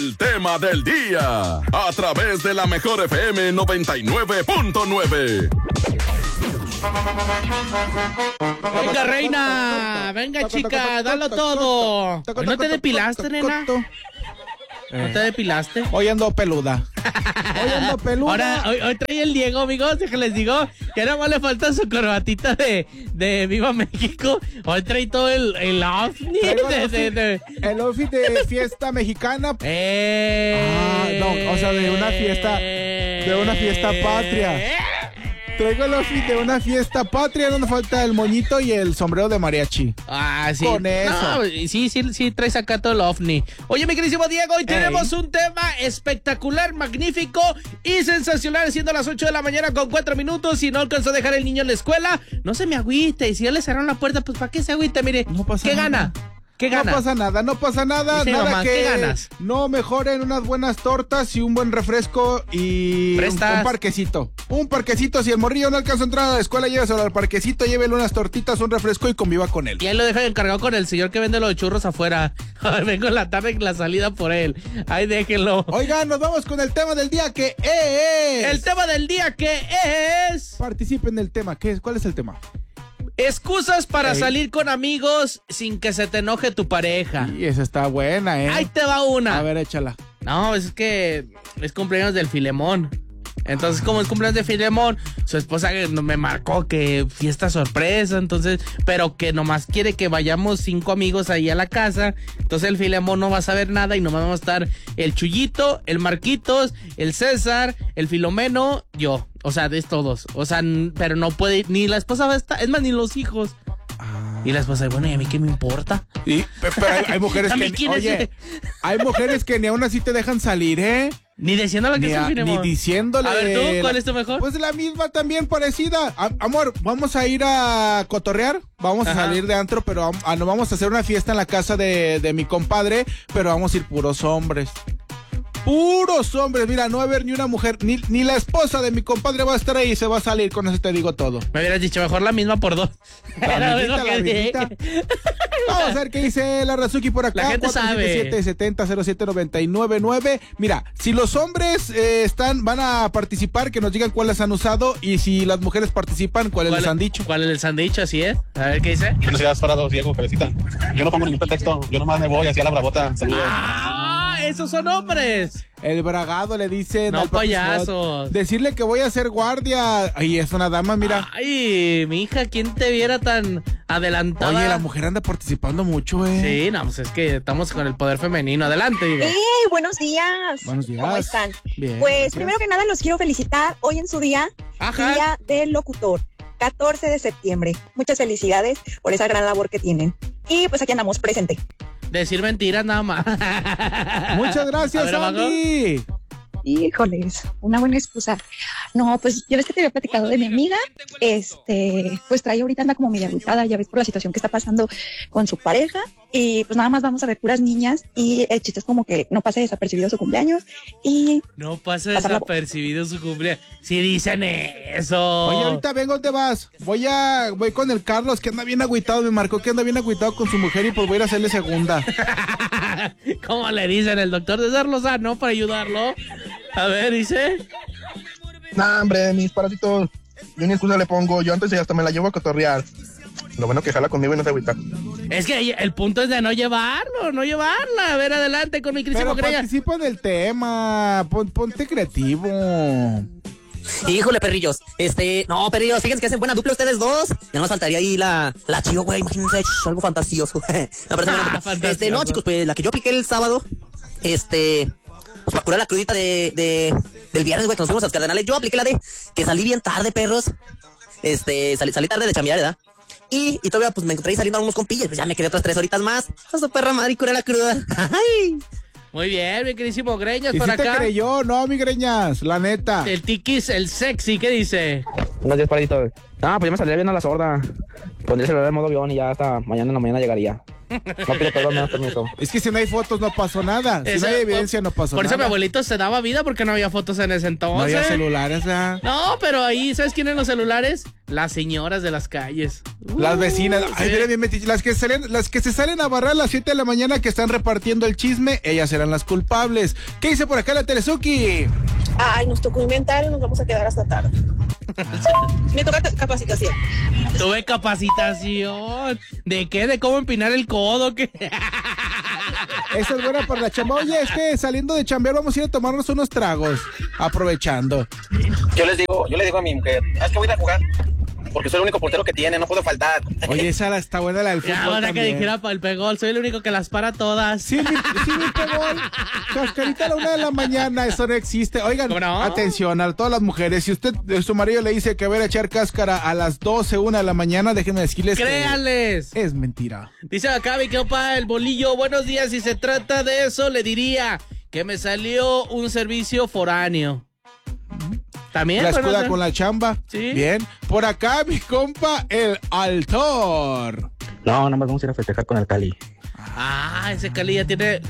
el tema del día, a través de la Mejor FM 99.9. Venga, reina, venga, chica, dalo todo. ¿No te depilaste, nena? ¿No te depilaste? Hoy ando peluda. Ahora, hoy trae el Diego, amigos, que les digo que nada más le falta su corbatita de Viva México. Hoy trae todo el outfit el outfit de fiesta mexicana. No, o sea, de una fiesta patria. Traigo el outfit de una fiesta patria donde falta el moñito y el sombrero de mariachi. Sí. Con eso. No, sí, traes acá todo el ovni. Oye, mi queridísimo Diego, hoy tenemos un tema espectacular, magnífico y sensacional, siendo las 8 de la mañana con 4 minutos. Si no alcanzó a dejar el niño en la escuela, no se me agüite. Y si ya le cerraron la puerta, pues ¿para qué se agüite? Mire, no pasa ¿qué nada. gana? ¿Qué gana? No pasa nada. Dice nada mamá, que ¿qué ganas? No mejoren unas buenas tortas y un buen refresco y un parquecito. Un parquecito, si el morrillo no alcanza a entrar a la escuela, lléveselo al parquecito, llévele unas tortitas, un refresco y conviva con él. Y ahí lo deja encargado con el señor que vende los churros afuera. Vengo en la tarde en la salida por él. Ahí déjenlo. Oigan, nos vamos con el tema del día que es... El tema del día que es... Participen en el tema. ¿Cuál es el tema? Excusas para salir con amigos sin que se te enoje tu pareja. Y esa está buena, Ahí te va una. A ver, échala. No, es que es cumpleaños del Filemón. Entonces, como es cumpleaños de Filemón, su esposa me marcó que fiesta sorpresa, entonces, pero que nomás quiere que vayamos 5 amigos ahí a la casa. Entonces el Filemón no va a saber nada y nomás vamos a estar el Chuyito, el Marquitos, el César, el Filomeno, yo. O sea, de todos. O sea, pero no puede, ni la esposa va a estar, es más, ni los hijos. Y la esposa, bueno, ¿y a mí qué me importa? Pero hay mujeres que... Oye, hay mujeres que ni aún así te dejan salir, Ni diciéndole que es un Filemón. Ni diciéndole... A ver, ¿tú cuál es tu mejor? Pues la misma también, parecida. Amor, vamos a ir a cotorrear. Vamos a salir de antro, pero no vamos a hacer una fiesta en la casa de mi compadre, pero vamos a ir puros hombres. Puros hombres, mira, no va a haber ni una mujer, ni la esposa de mi compadre va a estar ahí y se va a salir, con eso te digo todo. Me hubieras dicho mejor la misma por 2. La amiguita. Vamos a ver qué dice la Razuki por acá. La gente sabe. 477-70-07-99. Mira, si los hombres van a participar, que nos digan cuáles han usado, y si las mujeres participan, cuáles les han dicho. ¿Cuáles les han dicho? Así es. A ver qué dice. Buenos días, parados, Diego, cabecita. Yo no pongo ningún pretexto, yo nomás me voy hacia la bravota. Saludos. ¡Esos son hombres! El bragado le dicen. No, payasos. Decirle que voy a ser guardia. Ay, es una dama, mira. Ay, mi hija, ¿quién te viera tan adelantada? Oye, la mujer anda participando mucho, Sí, no, pues es que estamos con el poder femenino. Adelante, digo. Buenos días. Buenos días. ¿Cómo están? Bien. Pues gracias. primero que nada los quiero felicitar hoy en su día. Ajá. Día del Locutor. 14 de septiembre. Muchas felicidades por esa gran labor que tienen. Y pues aquí andamos presente. Decir mentiras nada más. Muchas gracias, Andy. Híjoles, una buena excusa. No, pues ya ves que te había platicado de mi amiga, pues trae ahorita anda como media agüitada, ya ves por la situación que está pasando con su pareja, y pues nada más vamos a ver puras niñas, y el chiste es como que no pase desapercibido su cumpleaños, y... No pase desapercibido su cumpleaños. Si dicen eso. Oye, ahorita vengo, ¿dónde vas? Voy con el Carlos, que anda bien agüitado, me marcó que anda bien agüitado con su mujer, y pues voy a ir a hacerle segunda. ¿Cómo le dicen? El doctor César Lozano para ayudarlo. A ver, dice. Nah, hombre, mis parasitos. Yo ni excusa le pongo, yo antes hasta me la llevo a cotorrear. Lo bueno que jala conmigo y no se agüita. Es que el punto es de no llevarla. A ver, adelante con mi queridísimo Pero participa en el tema, ponte creativo. Híjole, perrillos. No, perrillos, fíjense que hacen buena dupla ustedes dos. Ya nos faltaría ahí la Chío, güey, imagínense, algo fantasioso. No, chicos, pues la que yo apliqué el sábado, pues para curar la crudita del viernes, güey, que nos fuimos a los Cardenales, yo apliqué la de que salí bien tarde, perros. Salí tarde de chambear, ¿verdad? Y todavía, pues, me encontré ahí saliendo a unos compillas, pues ya me quedé otras 3 horitas más. A su perra madre y curé la cruda. ¡Ay! Muy bien, mi queridísimo Greñas, ¿Y por si acá? te creyó? No, mi Greñas, la neta. El Tiquis, el sexy, ¿qué dice? Buenos días, paradito. Ah, pues ya me salía bien a la sorda. Pondría el celular en modo avión y ya hasta mañana en la mañana llegaría. No pido perdón, me das permiso. Es que si no hay fotos no pasó nada. Si no hay evidencia no pasó nada. Por eso mi abuelito se daba vida porque no había fotos en ese entonces. No había celulares, No, pero ahí, ¿sabes quién en los celulares? Las señoras de las calles. Las vecinas. Sí. Ay, mira, bien metiche. Las que se salen a barrar a las 7 de la mañana que están repartiendo el chisme, ellas serán las culpables. ¿Qué dice por acá la Telesuki? Ay, nos tocó inventar y nos vamos a quedar hasta tarde. Me toca capacitación. Tuve capacitación. ¿De qué? ¿De cómo empinar el codo? ¿Qué? Esa es buena para la chamba. Oye, es que saliendo de chambear vamos a ir a tomarnos unos tragos. Aprovechando. Yo le digo a mi mujer, es que voy a ir a jugar. Porque soy el único portero que tiene, no puedo faltar. Oye, esa está buena la del fútbol. Ya, ahora también. que dijera para el pegol, soy el único que las para todas. Sí, mi pegol. Cascarita a la 1 de la mañana, eso no existe. Oigan, no? atención a todas las mujeres. Si su marido le dice que va a ir a echar cáscara a las 12, 1 de la mañana, déjenme decirles ¡Créanles! que es mentira. Dice acá mi compa el bolillo, buenos días, si se trata de eso, le diría que me salió un servicio foráneo. También. La escuda bueno, con la chamba. Sí. Bien. Por acá, mi compa, el Altor. No, nada más vamos a ir a festejar con el Cali. Ah, ese Cali ya tiene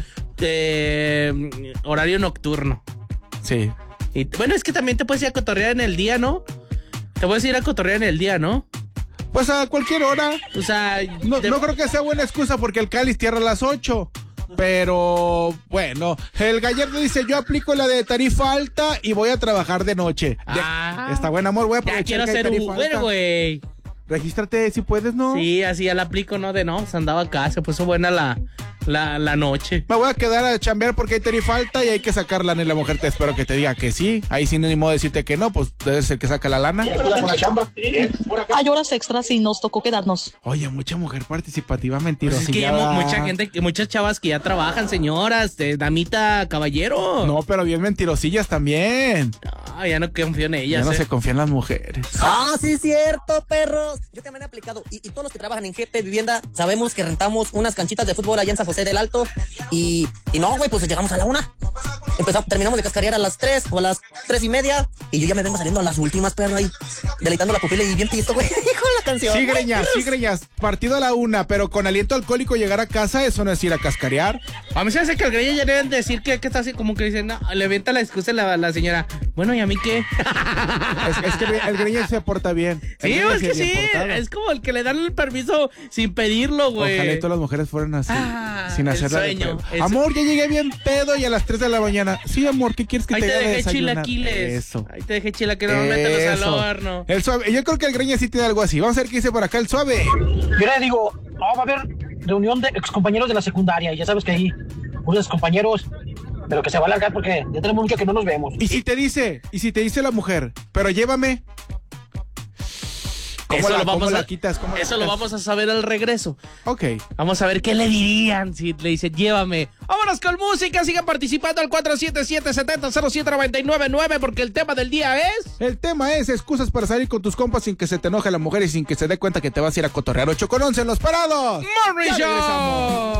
horario nocturno. Sí. Y bueno, es que también te puedes ir a cotorrear en el día, ¿no? Te puedes ir a cotorrear en el día, ¿no? Pues a cualquier hora. O sea, No creo que sea buena excusa porque el Cali cierra a las 8. Pero bueno, el Gallardo dice, yo aplico la de tarifa alta y voy a trabajar de noche. Está buen amor, voy a ya aprovechar quiero que hay ser tarifa Uber, alta. güey. Regístrate si puedes, ¿no? Sí, así ya la aplico, ¿no? De no, se andaba acá, se puso buena la noche. Me voy a quedar a chambear porque hay tarifa alta y hay que sacar lana y la mujer te espero que te diga que sí. Ahí sin ni modo de decirte que no, pues debe ser que saca la lana. Hay horas extras y nos tocó quedarnos. Oye, mucha mujer participativa, Pues mentirosa. es que ya mucha gente, muchas chavas que ya trabajan, señoras, damita, caballero. No, pero bien mentirosillas también. No, ya no confío en ellas. Ya no se confían las mujeres. Ah, sí es cierto, perros. Yo también he aplicado. Y todos los que trabajan en GP Vivienda sabemos que rentamos unas canchitas de fútbol allá en San José del Alto. Y no, güey, pues llegamos a la 1. Terminamos de cascarear a las 3 o a las 3:30. Y yo ya me vengo saliendo a las últimas, perro, ahí. Deleitando la pupila y bien pisto, güey. Con la canción. Sí, greñas. Partido a la 1, pero con aliento alcohólico llegar a casa, eso no es ir a cascarear. A mí se hace que el Greña ya deben decir que está así, como que dicen, no, le avienta la excusa la señora. Bueno, ¿y a mí qué? Es que el greña se porta bien. Sí, es que sí. Es como el que le dan el permiso sin pedirlo, güey. Ojalá y todas las mujeres fueran así, sin el hacerla de sueño, pedo. Amor, ya llegué bien pedo y a las 3 de la mañana. Sí, amor, ¿qué quieres que Ahí te te haga de dejé desayunar? chilaquiles. Eso. Ahí te dejé chilaquiles, no mételos al Eso. horno. El suave. Yo creo que el greña sí tiene algo así. Vamos a ver qué dice por acá el suave. Yo le digo, no, va a haber reunión de excompañeros de la secundaria. Y ya sabes que ahí, unos compañeros, pero que se va a alargar porque ya tenemos mucho que no nos vemos. ¿Y si te dice la mujer, pero llévame? ¿Cómo Eso la, lo vamos cómo a- la quitas? ¿Cómo la Eso lo quitas? vamos a saber al regreso. Ok. Vamos a ver qué le dirían si le dicen, llévame. Vámonos con música, sigan participando al 477-70-07-999 porque el tema del día es... El tema es excusas para salir con tus compas sin que se te enoje la mujer y sin que se dé cuenta que te vas a ir a cotorrear. 8:11 en Los Parados. ¡Morning Ya Show! regresamos.